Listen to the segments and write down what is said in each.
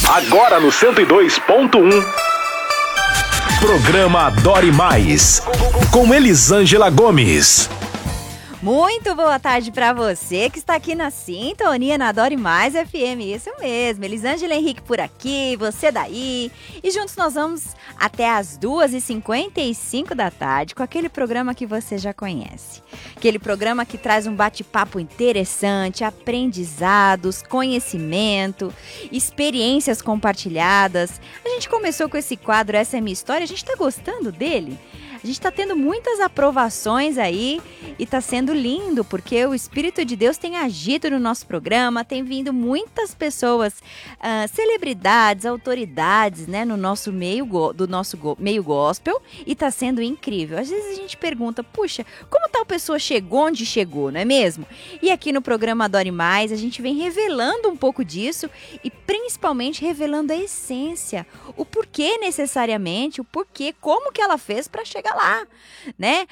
Agora no 102.1. Programa Adore Mais, com Elisângela Gomes. Muito boa tarde para você que está aqui na sintonia na Adore Mais FM, isso mesmo, Elisângela Henrique por aqui, você daí, e juntos nós vamos até as 2h55 da tarde com aquele programa que você já conhece, aquele programa que traz um bate-papo interessante, aprendizados, conhecimento, experiências compartilhadas. A gente começou com esse quadro Essa é Minha História, a gente está gostando dele? A gente está tendo muitas aprovações aí e está sendo lindo, porque o Espírito de Deus tem agido no nosso programa, tem vindo muitas pessoas, celebridades, autoridades, né, no nosso meio, meio gospel, e está sendo incrível. Às vezes a gente pergunta, puxa, como tal pessoa chegou onde chegou, não é mesmo? E aqui no programa Adore Mais, a gente vem revelando um pouco disso e principalmente revelando a essência, o porquê necessariamente, o porquê, como que ela fez para chegar lá, né?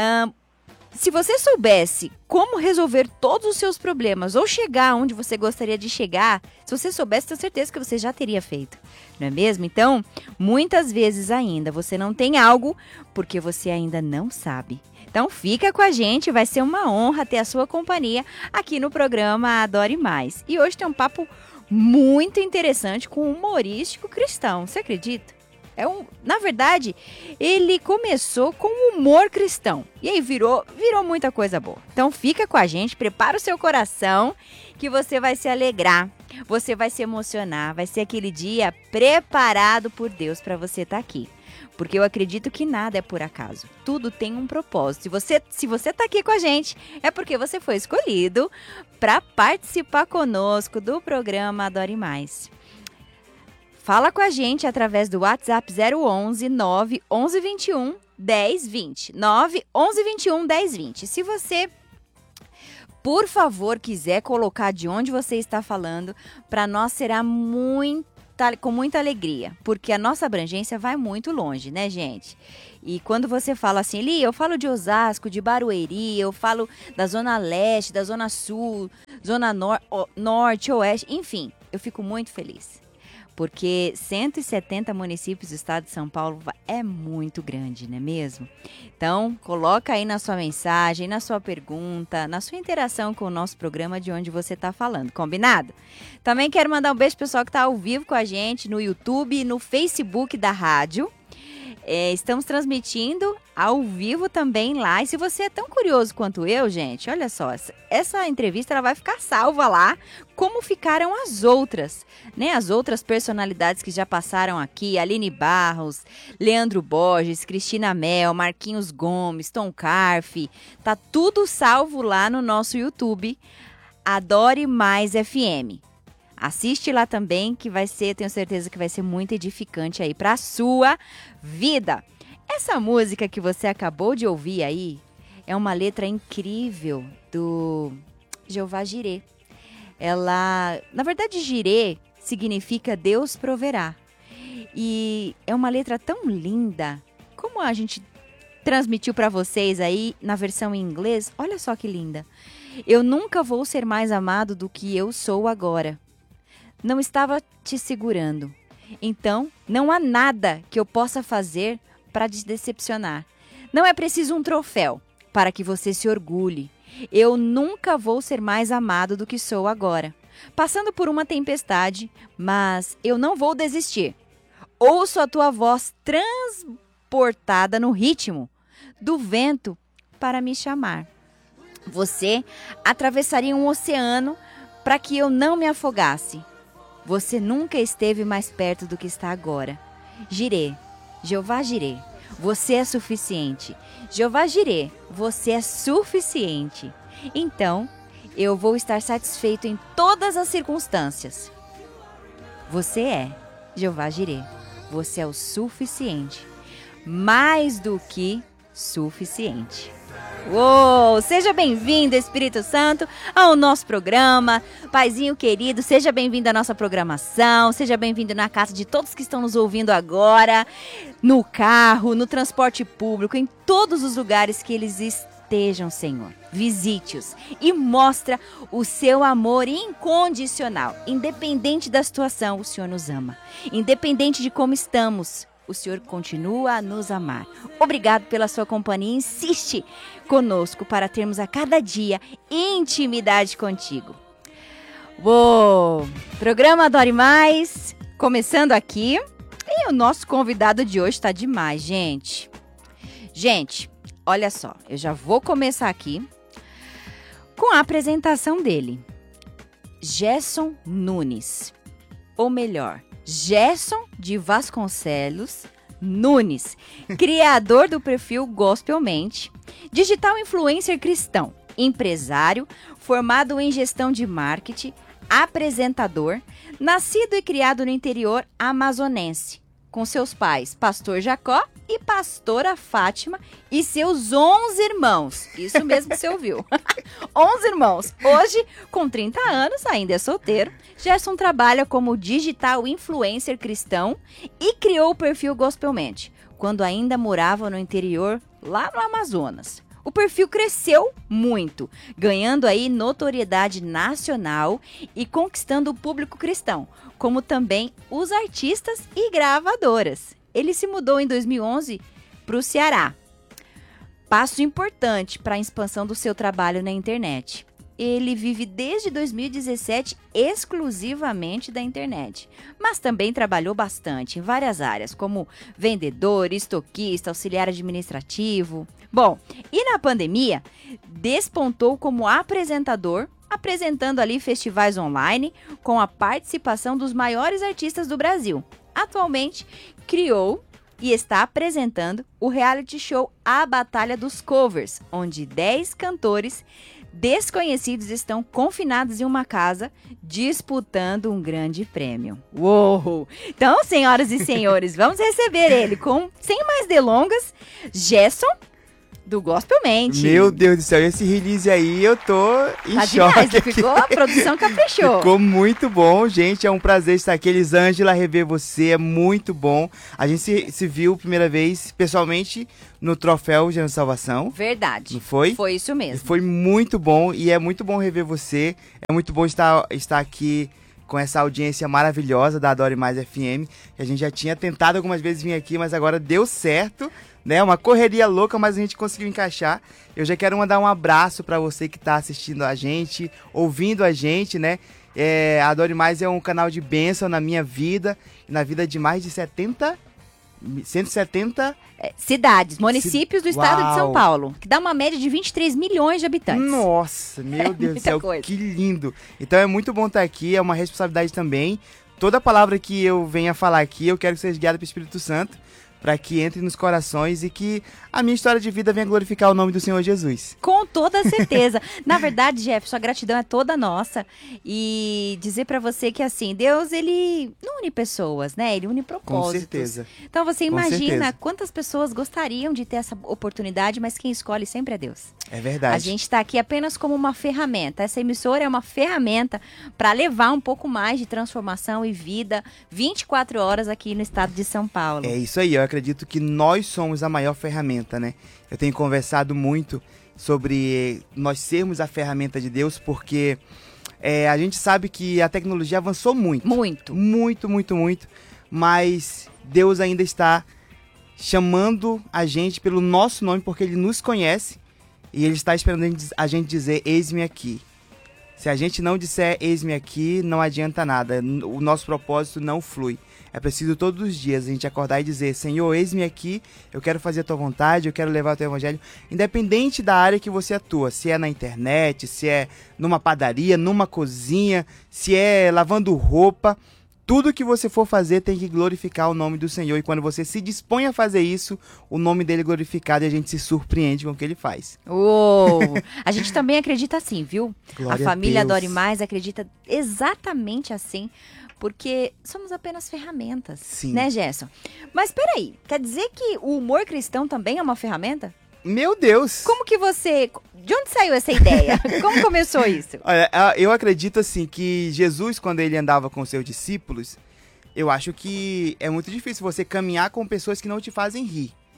Se você soubesse como resolver todos os seus problemas ou chegar onde você gostaria de chegar, se você soubesse, tenho certeza que você já teria feito, não é mesmo? Então, muitas vezes ainda você não tem algo porque você ainda não sabe. Então, fica com a gente, vai ser uma honra ter a sua companhia aqui no programa Adore Mais. E hoje tem um papo muito interessante com um humorístico cristão, você acredita? Na verdade, ele começou com humor cristão e aí virou muita coisa boa. Então fica com a gente, prepara o seu coração que você vai se alegrar, você vai se emocionar, vai ser aquele dia preparado por Deus para você estar aqui. Porque eu acredito que nada é por acaso, tudo tem um propósito. Se você está aqui com a gente, é porque você foi escolhido para participar conosco do programa Adore Mais. Fala com a gente através do WhatsApp 011 911 21 1020. 911 21 1020. Se você, por favor, quiser colocar de onde você está falando, para nós será com muita alegria, porque a nossa abrangência vai muito longe, né, gente? E quando você fala assim, Eli, eu falo de Osasco, de Barueri, eu falo da Zona Leste, da Zona Sul, Zona Norte, Oeste, enfim, eu fico muito feliz. Porque 170 municípios do estado de São Paulo é muito grande, não é mesmo? Então, coloca aí na sua mensagem, na sua pergunta, na sua interação com o nosso programa de onde você está falando, combinado? Também quero mandar um beijo pro pessoal que está ao vivo com a gente no YouTube e no Facebook da rádio. Estamos transmitindo ao vivo também lá. E se você é tão curioso quanto eu, gente, olha só, essa entrevista ela vai ficar salva lá, como ficaram as outras, né? As outras personalidades que já passaram aqui, Aline Barros, Leandro Borges, Cristina Mel, Marquinhos Gomes, Tom Carf, tá tudo salvo lá no nosso YouTube, Adore Mais FM. Assiste lá também, que tenho certeza que vai ser muito edificante aí para a sua vida. Essa música que você acabou de ouvir aí é uma letra incrível do Jeová Jirê. Na verdade, Jirê significa Deus proverá. E é uma letra tão linda. Como a gente transmitiu para vocês aí na versão em inglês, olha só que linda. Eu nunca vou ser mais amado do que eu sou agora. Não estava te segurando. Então, não há nada que eu possa fazer para te decepcionar. Não é preciso um troféu para que você se orgulhe. Eu nunca vou ser mais amado do que sou agora. Passando por uma tempestade, mas eu não vou desistir. Ouço a tua voz transportada no ritmo do vento para me chamar. Você atravessaria um oceano para que eu não me afogasse. Você nunca esteve mais perto do que está agora. Jirê, Jeová Jirê, você é suficiente. Jeová Jirê, você é suficiente. Então, eu vou estar satisfeito em todas as circunstâncias. Você é Jeová Jirê, você é o suficiente. Mais do que suficiente. Uou, seja bem-vindo, Espírito Santo, ao nosso programa. Paizinho querido, seja bem-vindo à nossa programação, seja bem-vindo na casa de todos que estão nos ouvindo agora, no carro, no transporte público, em todos os lugares que eles protejam, Senhor. Visite-os e mostra o seu amor incondicional. Independente da situação, o Senhor nos ama. Independente de como estamos, o Senhor continua a nos amar. Obrigado pela sua companhia. Insiste conosco para termos a cada dia intimidade contigo. Uou! Programa Adore Mais, começando aqui. E o nosso convidado de hoje está demais, gente. Gente, olha só, eu já vou começar aqui com a apresentação dele. Gerson Nunes, ou melhor, Gerson de Vasconcelos Nunes, criador do perfil Gospelmente, digital influencer cristão, empresário, formado em gestão de marketing, apresentador, nascido e criado no interior amazonense, com seus pais, pastor Jacó e pastora Fátima, e seus 11 irmãos. Isso mesmo que você ouviu. 11 irmãos. Hoje, com 30 anos, ainda é solteiro, Gerson trabalha como digital influencer cristão e criou o perfil Gospelmente, quando ainda morava no interior, lá no Amazonas. O perfil cresceu muito, ganhando aí notoriedade nacional e conquistando o público cristão, como também os artistas e gravadoras. Ele se mudou em 2011 para o Ceará. Passo importante para a expansão do seu trabalho na internet. Ele vive desde 2017 exclusivamente da internet, mas também trabalhou bastante em várias áreas, como vendedor, estoquista, auxiliar administrativo. Bom, e na pandemia, despontou como apresentador, apresentando ali festivais online com a participação dos maiores artistas do Brasil. Atualmente, criou e está apresentando o reality show A Batalha dos Covers, onde 10 cantores desconhecidos estão confinados em uma casa disputando um grande prêmio. Uou! Então, senhoras e senhores, vamos receber ele sem mais delongas, Gerson do Gospelmente. Meu Deus do céu, esse release aí eu tô em tá choque. Demais, não ficou? A produção caprichou. Ficou muito bom, gente. É um prazer estar aqui. Elisângela, rever você é muito bom. A gente se viu primeira vez pessoalmente no Troféu Geração Salvação. Verdade. Não foi? Foi isso mesmo. Foi muito bom e é muito bom rever você. É muito bom estar aqui com essa audiência maravilhosa da Adore Mais FM. A gente já tinha tentado algumas vezes vir aqui, mas agora deu certo. Né, uma correria louca, mas a gente conseguiu encaixar. Eu já quero mandar um abraço para você que está assistindo a gente, ouvindo a gente, né? A Adore Mais é um canal de bênção na minha vida e na vida de mais de 170 cidades, municípios do estado Uau. de São Paulo, que dá uma média de 23 milhões de habitantes. Nossa, meu Deus do céu, coisa. Que lindo. Então é muito bom estar aqui, é uma responsabilidade também. Toda palavra que eu venha falar aqui, eu quero que seja guiada pelo Espírito Santo, para que entre nos corações e que a minha história de vida venha glorificar o nome do Senhor Jesus. Com toda certeza. Na verdade, Jeff, sua gratidão é toda nossa. E dizer para você que, assim, Deus, ele não une pessoas, né? Ele une propósitos. Com certeza. Então, você Com imagina certeza. quantas pessoas gostariam de ter essa oportunidade, mas quem escolhe sempre é Deus. É verdade. A gente está aqui apenas como uma ferramenta. Essa emissora é uma ferramenta para levar um pouco mais de transformação e vida 24 horas aqui no estado de São Paulo. É isso aí, eu acredito que nós somos a maior ferramenta, né? Eu tenho conversado muito sobre nós sermos a ferramenta de Deus, porque a gente sabe que a tecnologia avançou muito. Muito, mas Deus ainda está chamando a gente pelo nosso nome, porque Ele nos conhece e Ele está esperando a gente dizer, eis-me aqui. Se a gente não disser, eis-me aqui, não adianta nada, o nosso propósito não flui. É preciso todos os dias a gente acordar e dizer, Senhor, eis-me aqui, eu quero fazer a tua vontade, eu quero levar o teu evangelho, independente da área que você atua, se é na internet, se é numa padaria, numa cozinha, se é lavando roupa, tudo que você for fazer tem que glorificar o nome do Senhor. E quando você se dispõe a fazer isso, o nome dele é glorificado e a gente se surpreende com o que ele faz. Uou! A gente também acredita assim, viu? Glória a família a Deus. Adore Mais acredita exatamente assim, porque somos apenas ferramentas, Sim. né, Gerson? Mas peraí, quer dizer que o humor cristão também é uma ferramenta? Meu Deus! Como que você... De onde saiu essa ideia? Como começou isso? Olha, eu acredito assim que Jesus, quando ele andava com seus discípulos, eu acho que é muito difícil você caminhar com pessoas que não te fazem rir.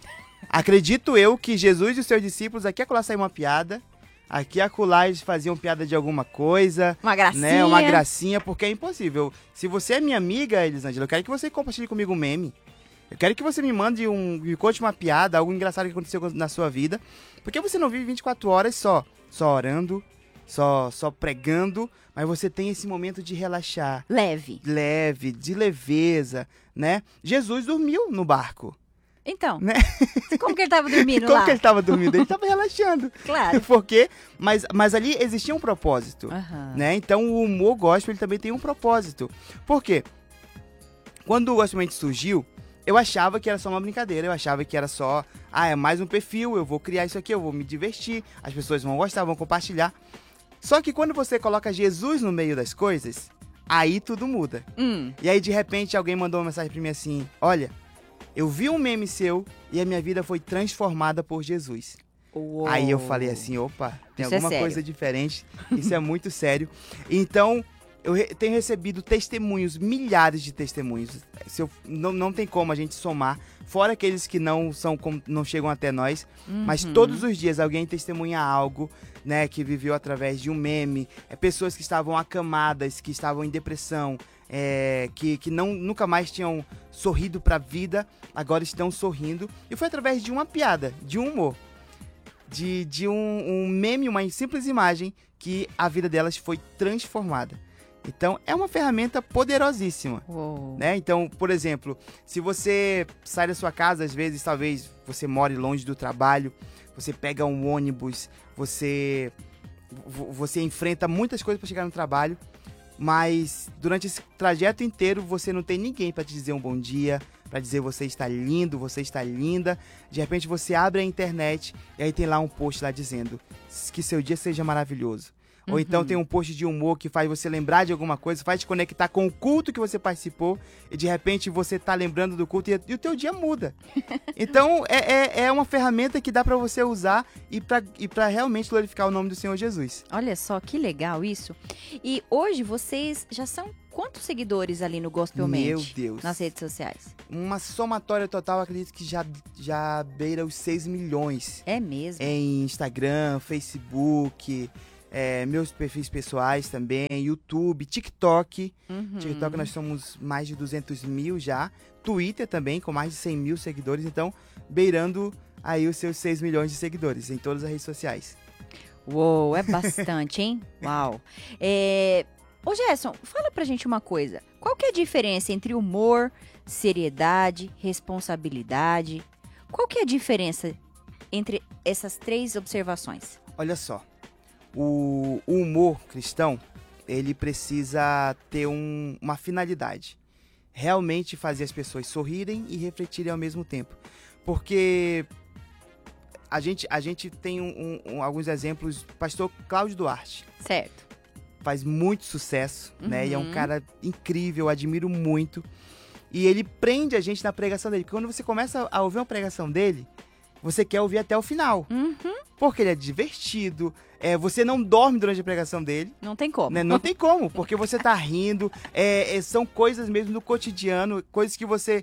Acredito eu que Jesus e os seus discípulos, aqui e acolá saiu uma piada, aqui e acolá eles faziam piada de alguma coisa. Uma gracinha. Né, uma gracinha, porque é impossível. Se você é minha amiga, Elisângela, eu quero que você compartilhe comigo um meme. Eu quero que você me me conte uma piada, algo engraçado que aconteceu na sua vida. Porque você não vive 24 horas só orando, só pregando, mas você tem esse momento de relaxar. Leve, de leveza, né? Jesus dormiu no barco. Então, né? Como que ele tava dormindo lá? Como que ele estava dormindo? Ele estava relaxando. Claro. Porque, mas ali existia um propósito, né? Então o humor gospel ele também tem um propósito. Por quê? Quando o gospel surgiu, eu achava que era só uma brincadeira, eu achava que era só, é mais um perfil, eu vou criar isso aqui, eu vou me divertir, as pessoas vão gostar, vão compartilhar. Só que quando você coloca Jesus no meio das coisas, aí tudo muda. E aí de repente alguém mandou uma mensagem pra mim assim, olha, eu vi um meme seu e a minha vida foi transformada por Jesus. Uou. Aí eu falei assim, opa, tem Isso alguma coisa diferente, isso é muito sério. Então, eu tenho recebido testemunhos, milhares de testemunhos. Não tem como a gente somar, fora aqueles que não chegam até nós, mas todos os dias alguém testemunha algo, né, que viveu através de um meme, pessoas que estavam acamadas, que estavam em depressão, que nunca mais tinham sorrido para a vida, agora estão sorrindo. E foi através de uma piada, de um humor, de um meme, uma simples imagem, que a vida delas foi transformada. Então, é uma ferramenta poderosíssima. Né? Então, por exemplo, se você sai da sua casa, às vezes, talvez você more longe do trabalho, você pega um ônibus, você enfrenta muitas coisas para chegar no trabalho, mas durante esse trajeto inteiro você não tem ninguém para te dizer um bom dia, para dizer você está lindo, você está linda. De repente você abre a internet e aí tem lá um post lá dizendo que seu dia seja maravilhoso. Ou então tem um post de humor que faz você lembrar de alguma coisa, faz te conectar com o culto que você participou e de repente você tá lembrando do culto e o teu dia muda. Então é uma ferramenta que dá para você usar e para realmente glorificar o nome do Senhor Jesus. Olha só, que legal isso. E hoje vocês já são quantos seguidores ali no Gospelmente? Meu Deus. Nas redes sociais? Uma somatória total, acredito que já beira os 6 milhões. É mesmo? Em Instagram, Facebook... meus perfis pessoais também, YouTube, TikTok. TikTok nós somos mais de 200 mil já. Twitter também, com mais de 100 mil seguidores. Então, beirando aí os seus 6 milhões de seguidores em todas as redes sociais. Uou, é bastante, hein? Uau. Ô Gerson, fala pra gente uma coisa. Qual que é a diferença entre humor, seriedade, responsabilidade? Qual que é a diferença entre essas 3 observações? Olha só. O humor cristão, ele precisa ter uma finalidade. Realmente fazer as pessoas sorrirem e refletirem ao mesmo tempo. Porque a gente tem alguns exemplos. Pastor Cláudio Duarte. Certo. Faz muito sucesso, né? E é um cara incrível, eu admiro muito. E ele prende a gente na pregação dele. Porque quando você começa a ouvir uma pregação dele, você quer ouvir até o final. Porque ele é divertido. Você não dorme durante a pregação dele. Não tem como. Né? Não tem como, porque você tá rindo. São coisas mesmo do cotidiano, coisas que você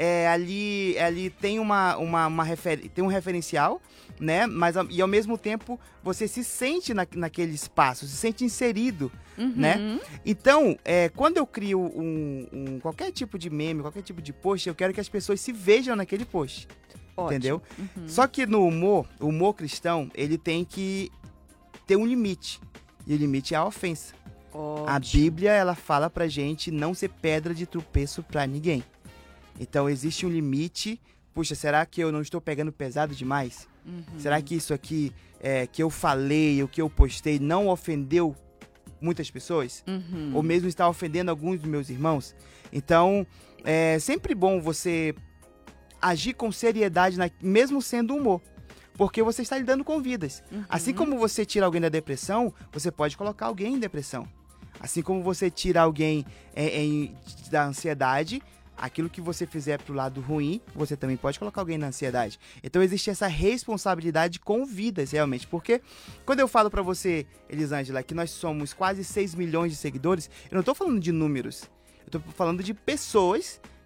ali tem tem um referencial, né? Mas e ao mesmo tempo você se sente naquele espaço, se sente inserido, né? Então, quando eu crio qualquer tipo de meme, qualquer tipo de post, eu quero que as pessoas se vejam naquele post. Ótimo. Entendeu? Só que no humor, o humor cristão, ele tem que ter um limite. E o limite é a ofensa. Ótimo. A Bíblia, ela fala pra gente não ser pedra de tropeço pra ninguém. Então existe um limite. Puxa, será que eu não estou pegando pesado demais? Será que isso aqui que eu falei, o que eu postei, não ofendeu muitas pessoas? Ou mesmo está ofendendo alguns dos meus irmãos? Então, é sempre bom você agir com seriedade, mesmo sendo humor. Porque você está lidando com vidas. Assim como você tira alguém da depressão, você pode colocar alguém em depressão. Assim como você tira alguém da ansiedade, aquilo que você fizer pro lado ruim, você também pode colocar alguém na ansiedade. Então existe essa responsabilidade com vidas, realmente. Porque quando eu falo pra você, Elisângela, que nós somos quase 6 milhões de seguidores, eu não tô falando de números. Eu tô falando de pessoas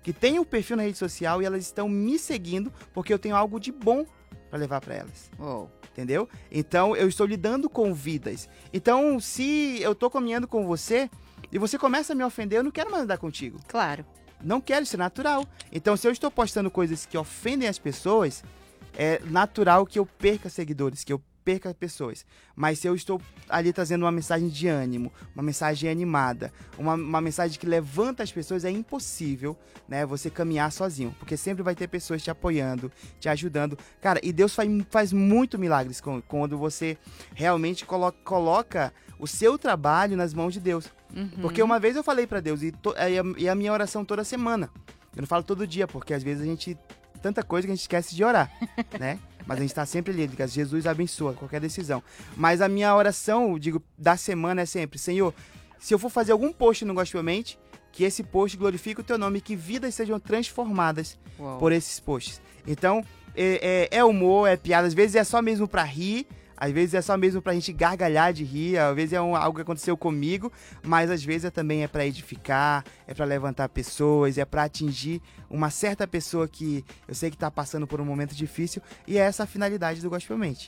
que têm um perfil na rede social e elas estão me seguindo porque eu tenho algo de bom para levar para elas. Uou. Entendeu? Então, eu estou lidando com vidas. Então, se eu tô caminhando com você e você começa a me ofender, eu não quero mais andar contigo. Claro. Não quero, isso é natural. Então, se eu estou postando coisas que ofendem as pessoas, é natural que eu perca seguidores, que eu perca pessoas. Mas se eu estou ali trazendo uma mensagem de ânimo, uma mensagem animada, uma mensagem que levanta as pessoas, é impossível, né, você caminhar sozinho. Porque sempre vai ter pessoas te apoiando, te ajudando. Cara, e Deus faz muito milagres quando você realmente coloca o seu trabalho nas mãos de Deus. Porque uma vez eu falei pra Deus, e a minha oração toda semana. Eu não falo todo dia, porque às vezes tanta coisa que a gente esquece de orar, né? Mas a gente tá sempre ali, que Jesus abençoa qualquer decisão. Mas a minha oração, da semana é sempre: Senhor, se eu for fazer algum post no Gospelmente, que esse post glorifique o teu nome, que vidas sejam transformadas por esses posts. Então, é humor, é piada, às vezes é só mesmo pra rir, às vezes é só mesmo pra gente gargalhar de rir, às vezes é algo que aconteceu comigo, mas às vezes também é pra edificar, é pra levantar pessoas, é pra atingir uma certa pessoa que eu sei que tá passando por um momento difícil, e é essa a finalidade do Gospelmente.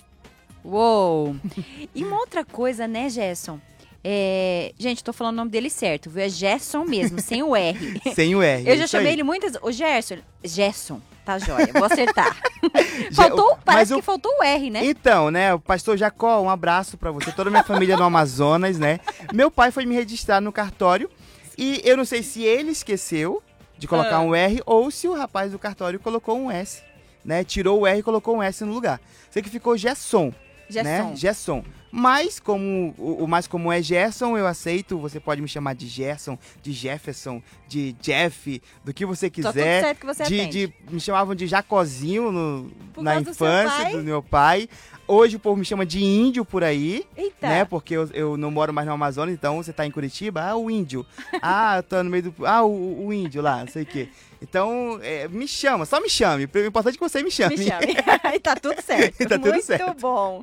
Uou! E uma outra coisa, né, Gerson? Gente, tô falando o nome dele certo, viu? É Gerson mesmo, sem o R. Sem o R. Eu já chamei ele muitas... O Gerson, tá joia, vou acertar. Parece que faltou o R, né? Então, né, o pastor Jacó, um abraço pra você, toda a minha família no Amazonas, né? Meu pai foi me registrar no cartório e eu não sei se ele esqueceu de colocar um R ou se o rapaz do cartório colocou um S, né? Tirou o R e colocou um S no lugar. Sei que ficou Gerson. Né? Gerson. Mas como o mais comum é Gerson, eu aceito. Você pode me chamar de Gerson, de Jefferson, de Jeff, do que você quiser. Tudo certo que você atende. Me chamavam de Jacozinho na causa infância do meu pai. Hoje o povo me chama de índio por aí. Eita. Né? Porque eu não moro mais no Amazonas, então você tá em Curitiba, o índio. Eu tô no meio do... o índio lá, não sei o quê. Então, me chama, só me chame. O importante é que você me chame. Me chame. E tá tudo certo. Tá tudo certo. Muito bom.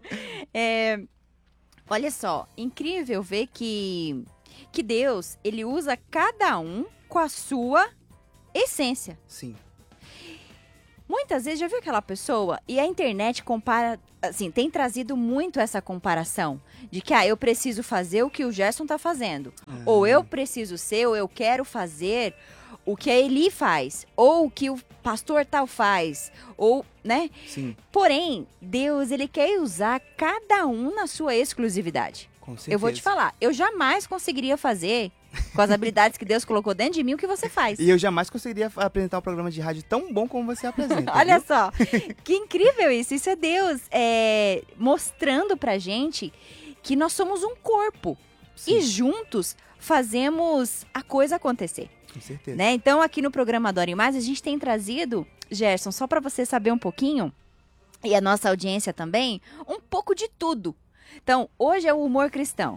Olha só, incrível ver que Deus, ele usa cada um com a sua essência. Sim. Muitas vezes, já viu aquela pessoa? E a internet compara, assim, tem trazido muito essa comparação. De que, eu preciso fazer o que o Gerson tá fazendo. Ou eu preciso ser, ou eu quero fazer o que a Eli faz. Ou o que o pastor tal faz. Ou, né? Sim. Porém, Deus, ele quer usar cada um na sua exclusividade. Com certeza. Eu vou te falar, eu jamais conseguiria fazer, com as habilidades que Deus colocou dentro de mim, o que você faz. E eu jamais conseguiria apresentar um programa de rádio tão bom como você apresenta. Olha viu? só, que incrível isso. Isso é Deus mostrando pra gente que nós somos um corpo. Sim. E juntos fazemos a coisa acontecer. Com certeza. Né? Então, aqui no programa Adore Mais, a gente tem trazido, Gerson, só para você saber um pouquinho, e a nossa audiência também, um pouco de tudo. Então, hoje é o humor cristão.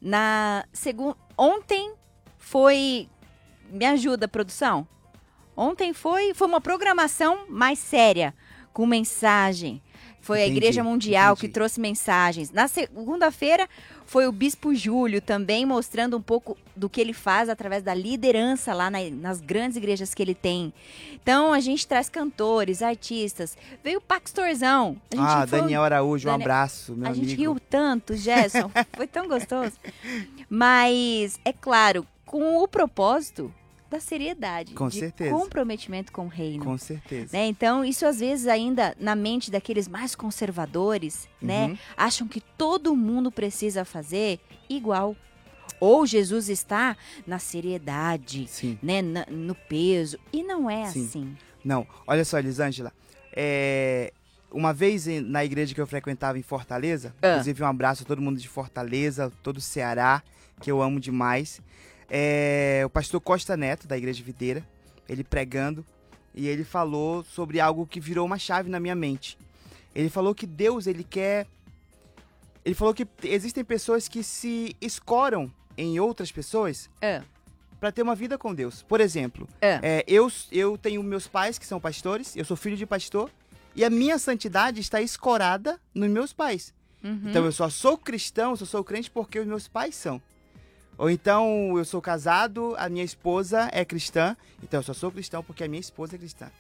Ontem foi... Me ajuda, produção? Ontem foi uma programação mais séria, com mensagem. Foi a Igreja Mundial que trouxe mensagens. Na segunda-feira foi o Bispo Júlio também mostrando um pouco do que ele faz através da liderança lá nas grandes igrejas que ele tem. Então a gente traz cantores, artistas. Veio o Pastorzão. Daniel Araújo, um abraço, meu amigo. A gente riu tanto, Gerson. Foi tão gostoso. Mas, é claro, com o propósito da seriedade, com de certeza. Comprometimento com o reino. Com certeza. Né? Então, isso às vezes ainda na mente daqueles mais conservadores, né? Acham que todo mundo precisa fazer igual. Ou Jesus está na seriedade, Sim. né? No peso. E não é Sim. assim. Não, olha só, Elisângela. Uma vez na igreja que eu frequentava em Fortaleza, inclusive um abraço a todo mundo de Fortaleza, todo o Ceará, que eu amo demais. O pastor Costa Neto, da Igreja Videira, ele pregando, e ele falou sobre algo que virou uma chave na minha mente. Ele falou que Deus, ele falou que existem pessoas que se escoram em outras pessoas para ter uma vida com Deus. Por exemplo, eu tenho meus pais que são pastores, eu sou filho de pastor, e a minha santidade está escorada nos meus pais. Então eu só sou cristão, só sou crente porque os meus pais são. Ou então eu sou casado, a minha esposa é cristã, então eu só sou cristão porque a minha esposa é cristã.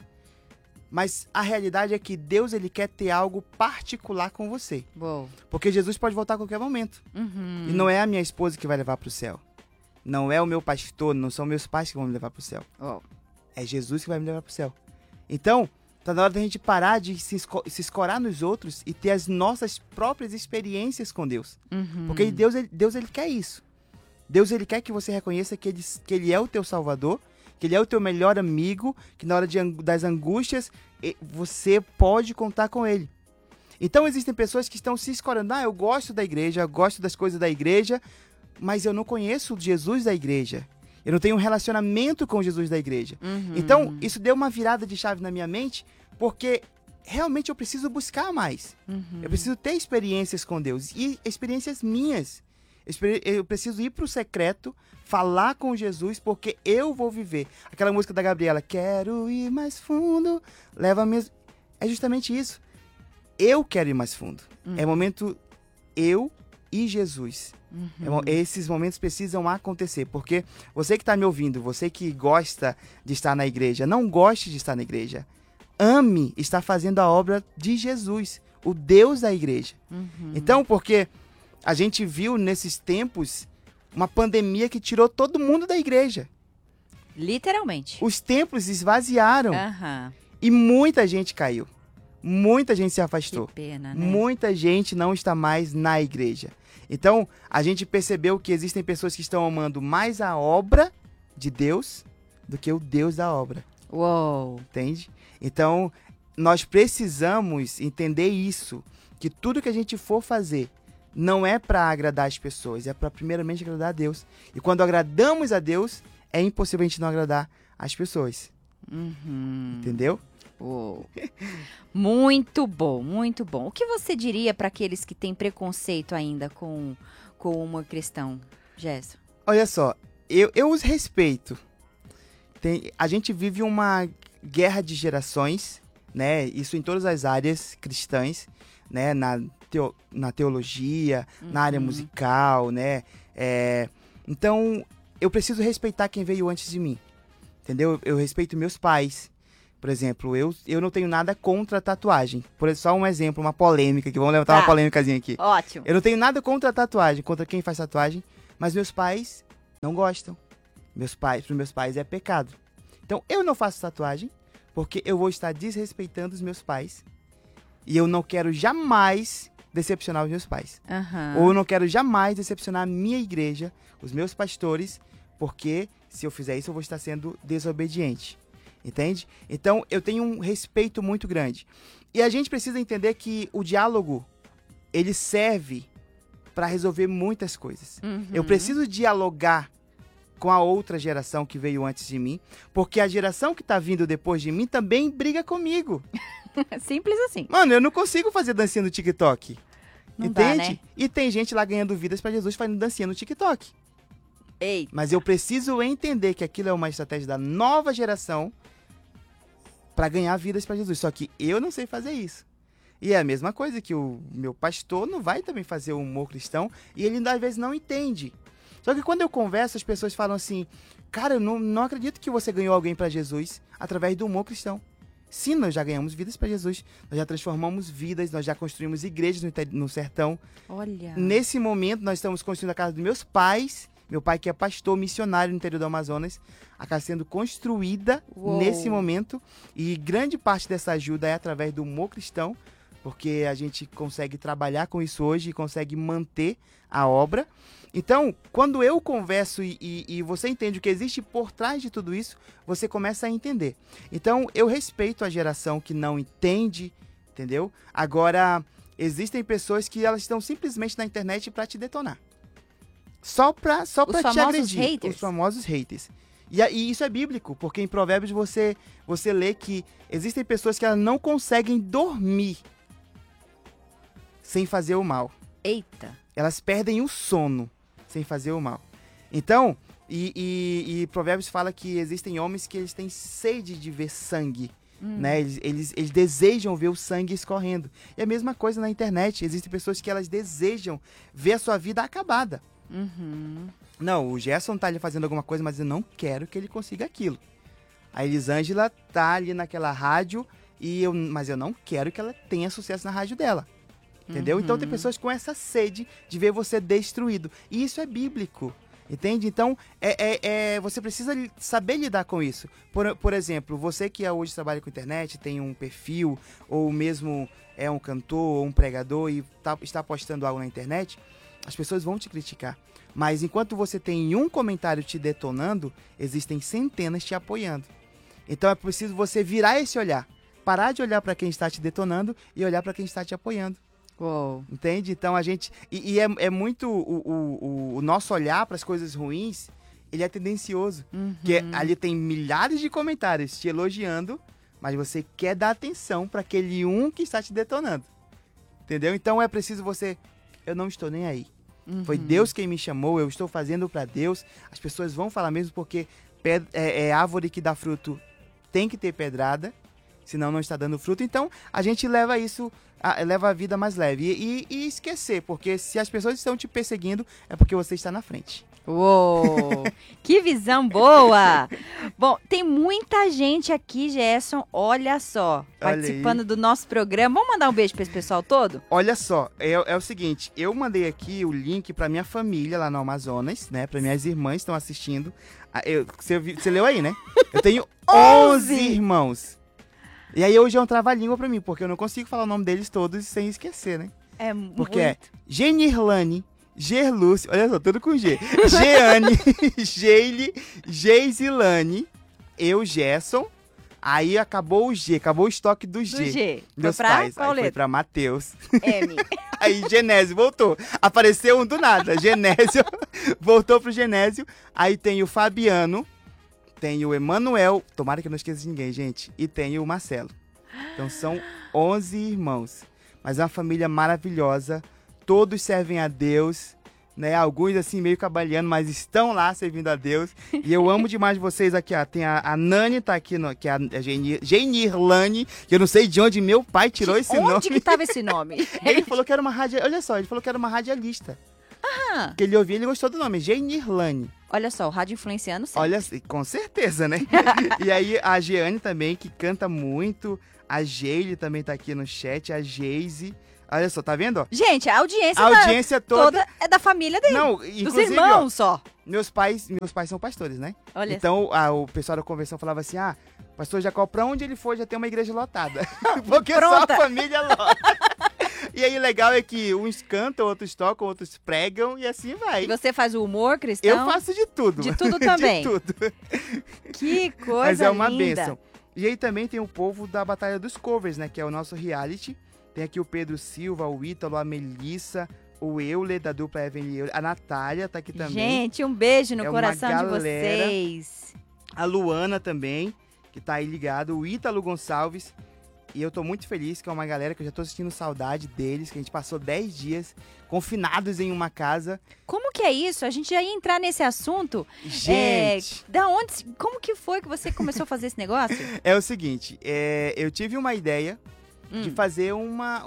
Mas a realidade é que Deus, ele quer ter algo particular com você. Uou. Porque Jesus pode voltar a qualquer momento. Uhum. E não é a minha esposa que vai levar para o céu. Não é o meu pastor, não são meus pais que vão me levar para o céu. Uou. É Jesus que vai me levar para o céu. Então, tá na hora da gente parar de se escorar nos outros e ter as nossas próprias experiências com Deus. Uhum. Porque Deus ele quer isso. Deus, ele quer que você reconheça que ele é o teu salvador, que ele é o teu melhor amigo, que na hora das angústias, você pode contar com ele. Então, existem pessoas que estão se escorando. Eu gosto da igreja, eu gosto das coisas da igreja, mas eu não conheço o Jesus da igreja. Eu não tenho um relacionamento com Jesus da igreja. Uhum. Então, isso deu uma virada de chave na minha mente, porque realmente eu preciso buscar mais. Uhum. Eu preciso ter experiências com Deus, e experiências minhas. Eu preciso ir para o secreto, falar com Jesus, porque eu vou viver. Aquela música da Gabriela, quero ir mais fundo, leva mesmo. É justamente isso. Eu quero ir mais fundo. É momento eu e Jesus. Esses momentos precisam acontecer, porque você que está me ouvindo, você que gosta de estar na igreja, não goste de estar na igreja. Ame estar fazendo a obra de Jesus, o Deus da igreja. Então, porque a gente viu nesses tempos uma pandemia que tirou todo mundo da igreja. Literalmente. Os templos esvaziaram Aham. e muita gente caiu. Muita gente se afastou. Que pena, né? Muita gente não está mais na igreja. Então, a gente percebeu que existem pessoas que estão amando mais a obra de Deus do que o Deus da obra. Uou. Entende? Então, nós precisamos entender isso, que tudo que a gente for fazer não é para agradar as pessoas, é para primeiramente agradar a Deus. E quando agradamos a Deus, é impossível a gente não agradar as pessoas. Entendeu? Uou. Muito bom, muito bom. O que você diria para aqueles que têm preconceito ainda com o humor cristão, Gerson? Olha só, eu os respeito. A gente vive uma guerra de gerações, né? Isso em todas as áreas cristãs, né? Na teologia, na área musical, né? Então, eu preciso respeitar quem veio antes de mim, entendeu? Eu respeito meus pais. Por exemplo, eu não tenho nada contra a tatuagem. Só um exemplo, uma polêmica aqui. Vamos levantar uma polêmicazinha aqui. Ótimo. Eu não tenho nada contra a tatuagem, contra quem faz tatuagem, mas meus pais não gostam. Para meus pais é pecado. Então, eu não faço tatuagem, porque eu vou estar desrespeitando os meus pais. E eu não quero jamais decepcionar os meus pais. Ou eu não quero jamais decepcionar a minha igreja, os meus pastores, porque se eu fizer isso, eu vou estar sendo desobediente. Entende? Então, eu tenho um respeito muito grande. E a gente precisa entender que o diálogo, ele serve para resolver muitas coisas. Eu preciso dialogar com a outra geração que veio antes de mim, porque a geração que tá vindo depois de mim também briga comigo. Simples assim. Mano, eu não consigo fazer dancinha no TikTok. Não entende? dá, né? E tem gente lá ganhando vidas para Jesus fazendo dancinha no TikTok. Ei. Mas eu preciso entender que aquilo é uma estratégia da nova geração para ganhar vidas para Jesus. Só que eu não sei fazer isso. E é a mesma coisa que o meu pastor não vai também fazer o humor cristão e ele às vezes não entende. Só que quando eu converso, as pessoas falam assim, cara, eu não acredito que você ganhou alguém para Jesus através do humor cristão. Sim, nós já ganhamos vidas para Jesus, nós já transformamos vidas, nós já construímos igrejas no sertão. Olha. Nesse momento, nós estamos construindo a casa dos meus pais, meu pai que é pastor missionário no interior do Amazonas, a casa sendo construída nesse momento, e grande parte dessa ajuda é através do humor cristão, porque a gente consegue trabalhar com isso hoje e consegue manter a obra. Então, quando eu converso e você entende o que existe por trás de tudo isso, você começa a entender. Então, eu respeito a geração que não entende, entendeu? Agora, existem pessoas que elas estão simplesmente na internet para te detonar. Só pra te agredir. Haters. Os famosos haters. E isso é bíblico, porque em Provérbios você lê que existem pessoas que elas não conseguem dormir sem fazer o mal. Eita. Elas perdem o sono sem fazer o mal. Então, e Provérbios fala que existem homens que eles têm sede de ver sangue, né? Eles desejam ver o sangue escorrendo. E a mesma coisa na internet. Existem pessoas que elas desejam ver a sua vida acabada. Uhum. Não, o Gerson tá ali fazendo alguma coisa, mas eu não quero que ele consiga aquilo. A Elisângela tá ali naquela rádio, mas eu não quero que ela tenha sucesso na rádio dela. Entendeu? Então tem pessoas com essa sede de ver você destruído. E isso é bíblico. Entende? Então, você precisa saber lidar com isso. Por exemplo, você que hoje trabalha com internet, tem um perfil, ou mesmo é um cantor ou um pregador e está postando algo na internet, as pessoas vão te criticar. Mas enquanto você tem um comentário te detonando, existem centenas te apoiando. Então é preciso você virar esse olhar. Parar de olhar para quem está te detonando e olhar para quem está te apoiando. Uou. Entende? Então a gente... é muito... O nosso olhar para as coisas ruins, ele é tendencioso. Porque ali tem milhares de comentários te elogiando, mas você quer dar atenção para aquele um que está te detonando. Entendeu? Então é preciso você... Eu não estou nem aí. Foi Deus quem me chamou, eu estou fazendo para Deus. As pessoas vão falar mesmo porque árvore que dá fruto tem que ter pedrada, senão não está dando fruto. Então a gente leva isso... leva a vida mais leve e esquecer, porque se as pessoas estão te perseguindo, é porque você está na frente. Uou! Que visão boa! Bom, tem muita gente aqui, Gerson, olha só, participando do nosso programa. Vamos mandar um beijo para esse pessoal todo? Olha só, é o seguinte, eu mandei aqui o link para minha família lá no Amazonas, né? Para minhas irmãs que estão assistindo. Você leu aí, né? Eu tenho 11 irmãos. E aí hoje é um trava-língua pra mim, porque eu não consigo falar o nome deles todos sem esquecer, né? Porque é Genirlane, Gerlúcio, olha só, tudo com G. Jeane, Geile, Geisilane, eu, Gerson. Aí acabou o G, acabou o estoque do G. Do G. Meus Foi pra pais. qual Aí foi letra? pra Mateus. M. Aí Genésio voltou. Apareceu um do nada. Genésio voltou pro Genésio. Aí tem o Fabiano. Tem o Emanuel, tomara que eu não esqueça de ninguém, gente. E tem o Marcelo. Então são 11 irmãos. Mas é uma família maravilhosa. Todos servem a Deus, né? Alguns assim meio cabalhando, mas estão lá servindo a Deus. E eu amo demais vocês aqui, ó. Tem a Nani, tá aqui, que é a Genirlane, que eu não sei de onde meu pai tirou esse nome. Onde que tava esse nome? Ele falou que era uma olha só, ele falou que era uma radialista. Que ele ouviu e ele gostou do nome, Genirlane. Olha só, o rádio influenciando sempre. Olha, com certeza, né? E aí a Jeane também, que canta muito. A Geile também tá aqui no chat, a Geise. Olha só, tá vendo? Ó? Gente, a audiência, toda é da família dele. Não, dos inclusive, irmãos só. Meus pais são pastores, né? Olha então o pessoal da convenção falava assim, pastor Jacó, pra onde ele for já tem uma igreja lotada. Porque só a família lota. E aí, legal é que uns cantam, outros tocam, outros pregam e assim vai. E você faz o humor cristão? Eu faço de tudo. De tudo também? De tudo. Que coisa Mas é uma linda. bênção. E aí também tem o povo da Batalha dos Covers, né? Que é o nosso reality. Tem aqui o Pedro Silva, o Ítalo, a Melissa, o Euler, da dupla Evan e Euler. A Natália tá aqui também. Gente, um beijo no É uma coração de galera. vocês. A Luana também, que tá aí ligado. O Ítalo Gonçalves. E eu tô muito feliz que é uma galera que eu já tô sentindo saudade deles, que a gente passou 10 dias confinados em uma casa. Como que é isso? A gente já ia entrar nesse assunto. Gente! Como que foi que você começou a fazer esse negócio? É o seguinte, eu tive uma ideia de fazer uma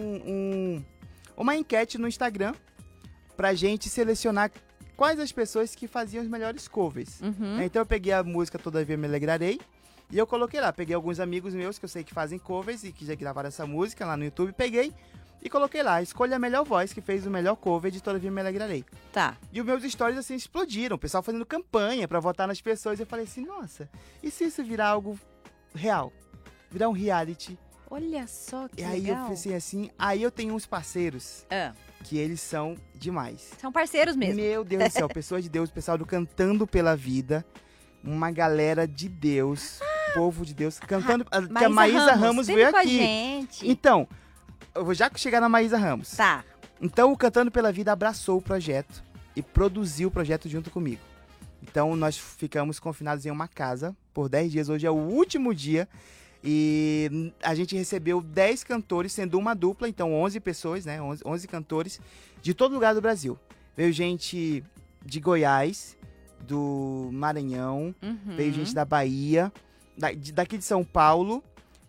enquete no Instagram pra gente selecionar quais as pessoas que faziam os melhores covers. Então eu peguei a música Todavia Me Alegrarei e eu coloquei lá. Peguei alguns amigos meus que eu sei que fazem covers e que já gravaram essa música lá no YouTube. Peguei e coloquei lá. Escolha a melhor voz que fez o melhor cover de Todavia Me Alegrarei. Tá. E os meus stories assim explodiram. O pessoal fazendo campanha pra votar nas pessoas. Eu falei assim, nossa, e se isso virar algo real? Virar um reality? Olha só que E aí legal. eu pensei assim, aí eu tenho uns parceiros que eles são demais. São parceiros mesmo. Meu Deus do céu, pessoas de Deus, pessoal do Cantando pela Vida, uma galera de Deus, povo de Deus, cantando, que a Maísa Ramos veio com a aqui. gente. Então, eu vou já chegar na Maísa Ramos. Tá. Então o Cantando pela Vida abraçou o projeto e produziu o projeto junto comigo. Então nós ficamos confinados em uma casa por 10 dias, hoje é o último dia. E a gente recebeu 10 cantores, sendo uma dupla, então 11 pessoas, né? 11 cantores de todo lugar do Brasil. Veio gente de Goiás, do Maranhão, veio gente da Bahia, daqui de São Paulo,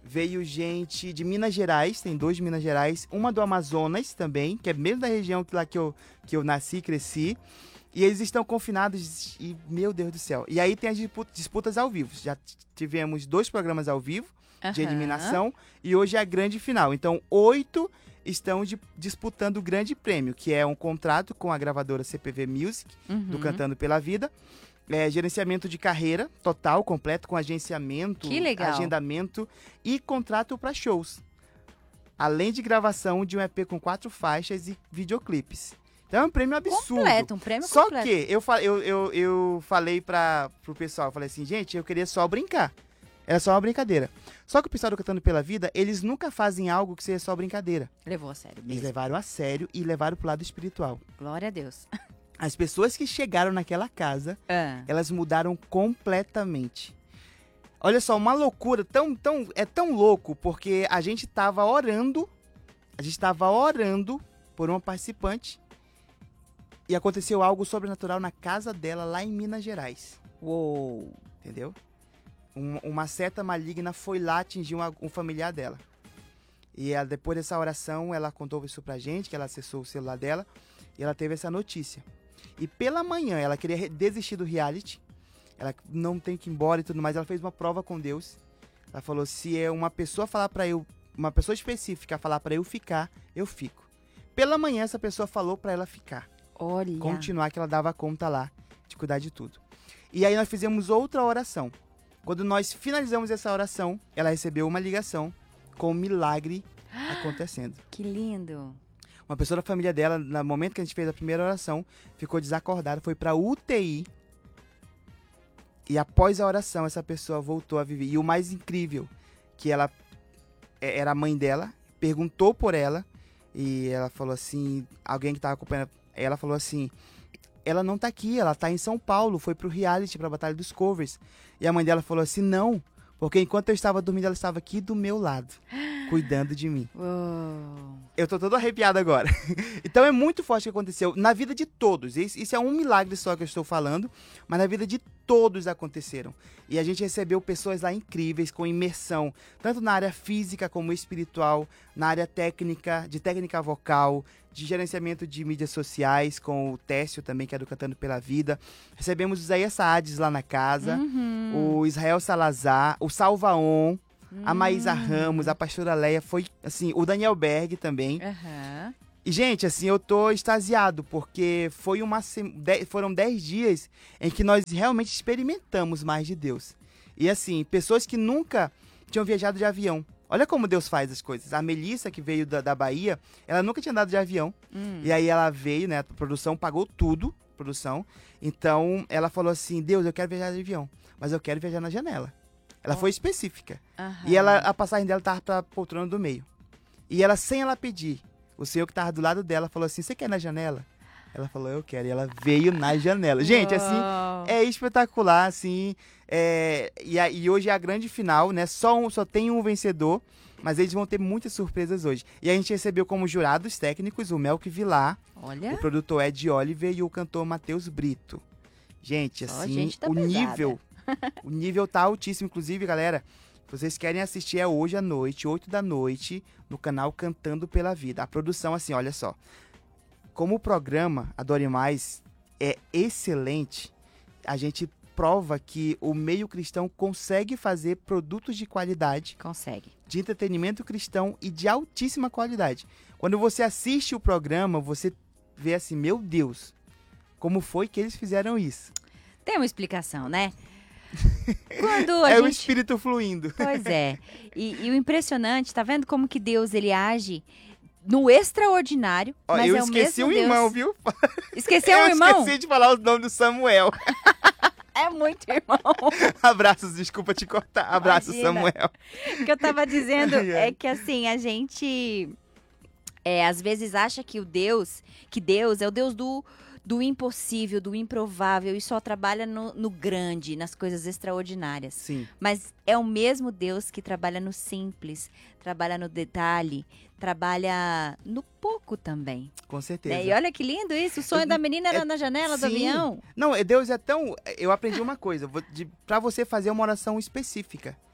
Veio gente de Minas Gerais, tem 2 de Minas Gerais, uma do Amazonas também, que é mesmo da região lá que eu nasci e cresci. E eles estão confinados e, meu Deus do céu. E aí tem as disputas ao vivo. Já tivemos 2 programas ao vivo de eliminação e hoje é a grande final. Então, 8 estão disputando o grande prêmio, que é um contrato com a gravadora CPV Music, do Cantando Pela Vida. Gerenciamento de carreira total, completo, com agenciamento, agendamento e contrato para shows. Além de gravação de um EP com 4 faixas e videoclipes. Então é um prêmio absurdo. Completo, um prêmio só completo. Que eu falei pro pessoal, eu falei assim, gente, eu queria só brincar. Era só uma brincadeira. Só que o pessoal do Cantando Pela Vida, eles nunca fazem algo que seja só brincadeira. Levou a sério mesmo. Eles levaram a sério e levaram pro lado espiritual. Glória a Deus. As pessoas que chegaram naquela casa, elas mudaram completamente. Olha só, uma loucura, é tão louco, porque a gente tava orando por uma participante e aconteceu algo sobrenatural na casa dela, lá em Minas Gerais. Uou! Entendeu? Uma seta maligna foi lá atingir um familiar dela. E depois dessa oração, ela contou isso pra gente, que ela acessou o celular dela, e ela teve essa notícia. E pela manhã, ela queria desistir do reality, ela não tem que ir embora e tudo mais, ela fez uma prova com Deus. Ela falou, se é uma pessoa uma pessoa específica falar pra eu ficar, eu fico. Pela manhã, essa pessoa falou pra ela ficar. Olha! Continuar, que ela dava conta lá, de cuidar de tudo. E aí nós fizemos outra oração. Quando nós finalizamos essa oração, ela recebeu uma ligação com um milagre acontecendo. Que lindo! Uma pessoa da família dela, no momento que a gente fez a primeira oração, ficou desacordada, foi pra UTI. E após a oração, essa pessoa voltou a viver. E o mais incrível, que ela era a mãe dela, perguntou por ela, e ela falou assim, alguém que estava acompanhando, ela falou assim, ela não tá aqui, ela tá em São Paulo, foi pro reality, pra Batalha dos Covers. E a mãe dela falou assim, não, porque enquanto eu estava dormindo, ela estava aqui do meu lado, cuidando de mim. Uou. Eu tô todo arrepiado agora. Então é muito forte o que aconteceu na vida de todos. Isso é um milagre só que eu estou falando, mas na vida de todos aconteceram. E a gente recebeu pessoas lá incríveis, com imersão, tanto na área física como espiritual, na área técnica, de técnica vocal, de gerenciamento de mídias sociais, com o Técio também, que é do Cantando Pela Vida. Recebemos o Isaías Saades lá na casa, o Israel Salazar, o Salvaon, a Maísa Ramos, a pastora Leia, foi, assim, o Daniel Berg também. E, gente, assim, eu tô extasiado, porque foram 10 dias em que nós realmente experimentamos mais de Deus. E, assim, pessoas que nunca tinham viajado de avião. Olha como Deus faz as coisas. A Melissa, que veio da Bahia, ela nunca tinha andado de avião. E aí ela veio, né, a produção pagou tudo, produção. Então, ela falou assim, Deus, eu quero viajar de avião, mas eu quero viajar na janela. Ela foi específica. E a passagem dela tava pra poltrona do meio. E ela, sem ela pedir, o senhor que tava do lado dela falou assim, você quer ir na janela? Ela falou, eu quero. E ela veio na janela. Gente, assim, é espetacular, assim. E hoje é a grande final, né? Só tem um vencedor, mas eles vão ter muitas surpresas hoje. E a gente recebeu como jurados técnicos o Melk Vilar, o produtor Ed Oliver e o cantor Matheus Brito. Gente, assim, gente tá o nível tá altíssimo. Inclusive, galera, se vocês querem assistir, é hoje à noite, 8 da noite, no canal Cantando Pela Vida. A produção, assim, olha só. Como o programa Adore Mais é excelente, a gente prova que o meio cristão consegue fazer produtos de qualidade. Consegue. De entretenimento cristão e de altíssima qualidade. Quando você assiste o programa, você vê assim, meu Deus, como foi que eles fizeram isso? Tem uma explicação, né? Quando o espírito fluindo. Pois é. E o impressionante, tá vendo como que Deus, ele age no extraordinário, mas eu é o esqueci mesmo um Deus. Irmão, viu? Esqueceu o irmão? Eu esqueci de falar o nome do Samuel. É muito irmão. Abraços, desculpa te cortar. Abraço, Imagina. Samuel. O que eu tava dizendo é que, assim, a gente às vezes acha que Deus é o Deus do impossível, do improvável, e só trabalha no grande, nas coisas extraordinárias. Sim. Mas é o mesmo Deus que trabalha no simples, trabalha no detalhe, trabalha no pouco também. Com certeza. E olha que lindo isso, o sonho da menina era na janela do avião. Não, Deus é tão... Eu aprendi uma coisa, pra você fazer uma oração específica.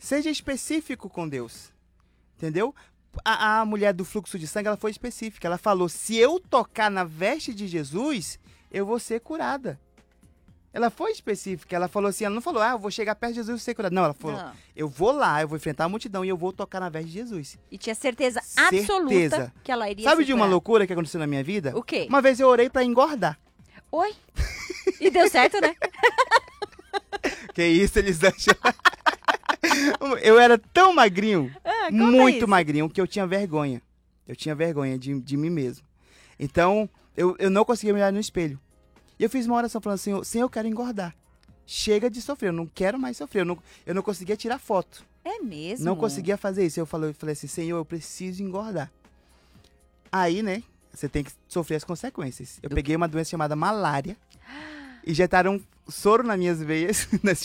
Seja específico com Deus. Entendeu? A mulher do fluxo de sangue, ela foi específica. Ela falou, se eu tocar na veste de Jesus, eu vou ser curada. Ela foi específica. Ela falou assim, ela não falou, eu vou chegar perto de Jesus e vou ser curada. Não, ela falou, eu vou lá, eu vou enfrentar a multidão e eu vou tocar na veste de Jesus. E tinha certeza absoluta que ela iria Sabe ser de uma curada. loucura que aconteceu na minha vida? O quê? Uma vez eu orei pra engordar. Oi? E deu certo, né? Que isso, Elisângela? Eu era tão magrinho, Conta muito isso. magrinho, que eu tinha vergonha. Eu tinha vergonha de mim mesmo. Então, eu não conseguia me olhar no espelho. E eu fiz uma oração falando assim, Senhor, eu quero engordar. Chega de sofrer, eu não quero mais sofrer. Eu não conseguia tirar foto. É mesmo? Não conseguia fazer isso. Eu falei assim, Senhor, eu preciso engordar. Aí, né, você tem que sofrer as consequências. Eu peguei uma doença chamada malária. Injetaram soro nas minhas veias.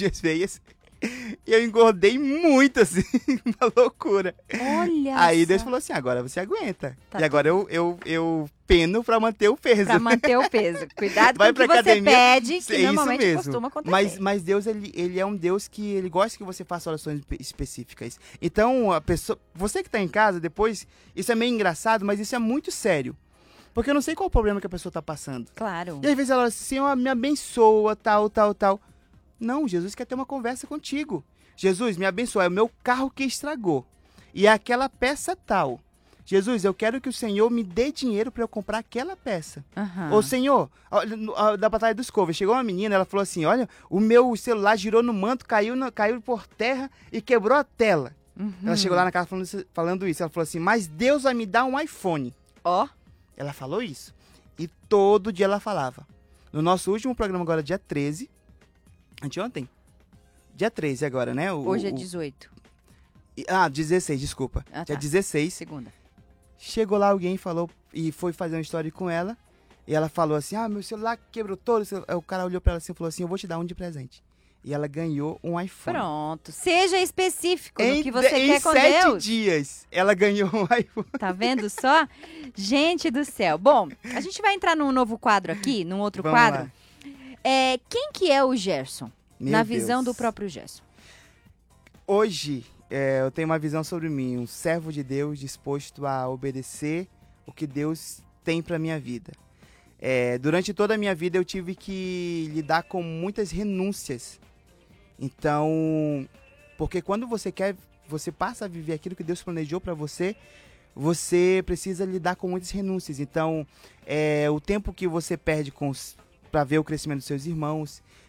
E eu engordei muito, assim, uma loucura. Olha Aí só. Deus falou assim, agora você aguenta. Tá e agora eu peno pra manter o peso. Pra manter o peso. Cuidado Vai com o que pra você academia, pede, que é isso normalmente mesmo. costuma acontecer. Mas Deus, ele é um Deus que ele gosta que você faça orações específicas. Então, a pessoa, você que tá em casa, depois, isso é meio engraçado, mas isso é muito sério. Porque eu não sei qual o problema que a pessoa tá passando. Claro. E às vezes ela fala assim, Senhor, me abençoa, tal. Não, Jesus quer ter uma conversa contigo. Jesus, me abençoa, é o meu carro que estragou. E é aquela peça tal. Jesus, eu quero que o Senhor me dê dinheiro para eu comprar aquela peça. Aham. Ô, Senhor, da Batalha dos Covers, chegou uma menina, ela falou assim, olha, o meu celular girou no manto, caiu por terra e quebrou a tela. Ela chegou lá na casa falando isso, ela falou assim, mas Deus vai me dar um iPhone. Ó. Ela falou isso. E todo dia ela falava. No nosso último programa agora, dia 13, anteontem, dia 13 agora, né? Hoje é 18. 16, desculpa. Ah, Dia tá. 16. Segunda. Chegou lá alguém falou e foi fazer uma história com ela. E ela falou assim, meu celular quebrou todo. Aí o cara olhou pra ela assim e falou assim, eu vou te dar um de presente. E ela ganhou um iPhone. Pronto. Seja específico no que você em quer com 7 Deus. dias, ela ganhou um iPhone. Tá vendo só? Gente do céu. Bom, a gente vai entrar num novo quadro aqui, num outro Vamos quadro. lá. Quem que é o Gerson? Meu na Deus. visão do próprio Gerson. Hoje, eu tenho uma visão sobre mim, um servo de Deus disposto a obedecer o que Deus tem pra minha vida. Durante toda a minha vida eu tive que lidar com muitas renúncias. Então, porque quando você passa a viver aquilo que Deus planejou pra você, você precisa lidar com muitas renúncias. Então, o tempo que você perde pra ver o crescimento dos seus irmãos,